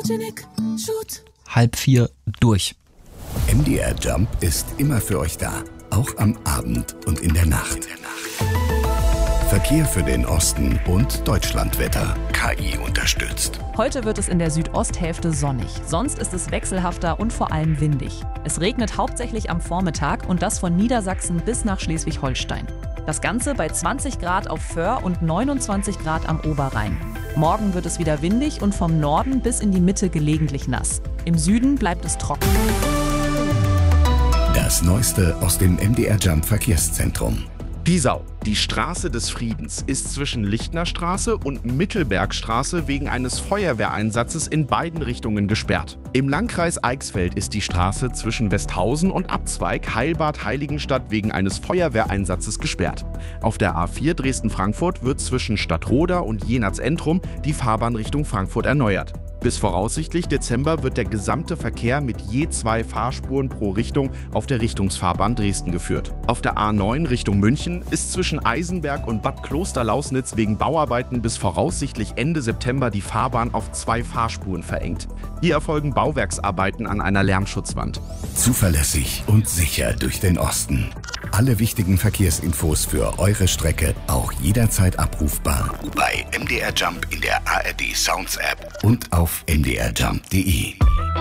3:30 durch. MDR Jump ist immer für euch da, auch am Abend und in der Nacht. Verkehr für den Osten und Deutschlandwetter. KI unterstützt. Heute wird es in der Südosthälfte sonnig. Sonst ist es wechselhafter und vor allem windig. Es regnet hauptsächlich am Vormittag und das von Niedersachsen bis nach Schleswig-Holstein. Das Ganze bei 20 Grad auf Föhr und 29 Grad am Oberrhein. Morgen wird es wieder windig und vom Norden bis in die Mitte gelegentlich nass. Im Süden bleibt es trocken. Das Neueste aus dem MDR Jump Verkehrszentrum. Piesau, die Straße des Friedens, ist zwischen Lichtnerstraße und Mittelbergstraße wegen eines Feuerwehreinsatzes in beiden Richtungen gesperrt. Im Landkreis Eichsfeld ist die Straße zwischen Westhausen und Abzweig Heilbad-Heiligenstadt wegen eines Feuerwehreinsatzes gesperrt. Auf der A4 Dresden-Frankfurt wird zwischen Stadtroda und Jenatz-Entrum die Fahrbahn Richtung Frankfurt erneuert. Bis voraussichtlich Dezember wird der gesamte Verkehr mit je 2 Fahrspuren pro Richtung auf der Richtungsfahrbahn Dresden geführt. Auf der A9 Richtung München ist zwischen Eisenberg und Bad Klosterlausnitz wegen Bauarbeiten bis voraussichtlich Ende September die Fahrbahn auf 2 Fahrspuren verengt. Hier erfolgen Bauwerksarbeiten an einer Lärmschutzwand. Zuverlässig und sicher durch den Osten. Alle wichtigen Verkehrsinfos für eure Strecke auch jederzeit abrufbar bei MDR Jump in der ARD Sounds App und auf mdrjump.de.